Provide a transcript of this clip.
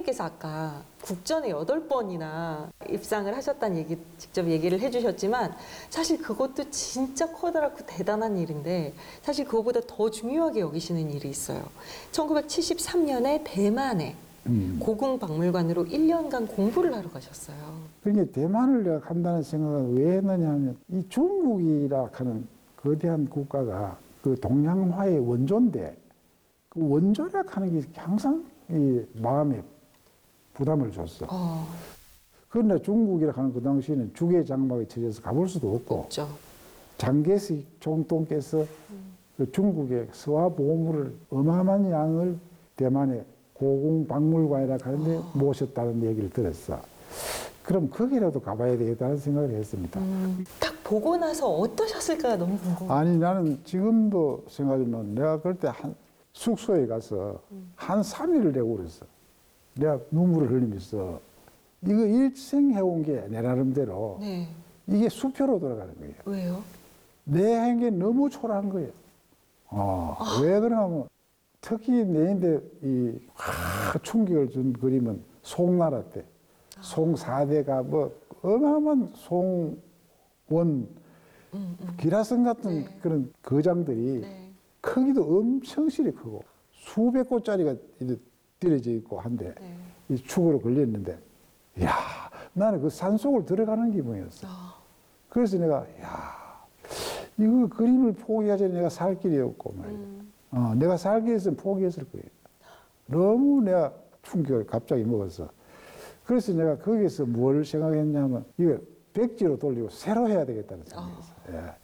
선생님께서 아까 국전에 8번이나 입상을 하셨다는 얘기 직접 얘기를 해주셨지만 사실 그것도 진짜 커다랗고 대단한 일인데 사실 그거보다 더 중요하게 여기시는 일이 있어요. 1973년에 대만에 고궁박물관으로 1년간 공부를 하러 가셨어요. 그러니까 대만을 내가 간다는 생각을 왜 했느냐 하면 이 중국이라 하는 거대한 국가가 그 동양화의 원조인데 그 원조라 하는 게 항상 이 마음에 부담을 줬어. 그러나 중국이라 하는 그 당시에는 주계 장막에 처져서 가볼 수도 없고 없죠. 장개식 총독께서 그 중국의 서화 보물을 어마어마한 양을 대만의 고궁박물관이라 하는데 모셨다는 얘기를 들었어. 그럼 거기라도 가봐야 되겠다는 생각을 했습니다. 딱 보고 나서 어떠셨을까 너무 궁금해요. 아니 나는 지금도 생각하지만 내가 그때 한 숙소에 가서 한 3일을 내고 그랬어. 내가 눈물을 흘리면서 이거 일생 해온 게 내 나름대로 네. 이게 수표로 돌아가는 거예요. 왜요? 내 행에 너무 초라한 거예요. 왜 그러냐면 특히 내인데 이 충격을 준 그림은 송나라 때 송 4대가 뭐 어마어마한 송원 기라성 같은 네. 그런 거장들이 네. 크기도 엄청 실이 크고 수백 곳짜리가 떨어져 있고 한데 네. 이 축으로 걸렸는데 야 나는 그 산속을 들어가는 기분이었어. 그래서 내가 야 이거 그림을 포기하자 내가 살 길이 없고 말이야. 내가 살기 위해서는 포기했을 거예요. 너무 내가 충격을 갑자기 먹었어. 그래서 내가 거기서 뭘 생각했냐면 이걸 백지로 돌리고 새로 해야 되겠다는 생각이었어. 예.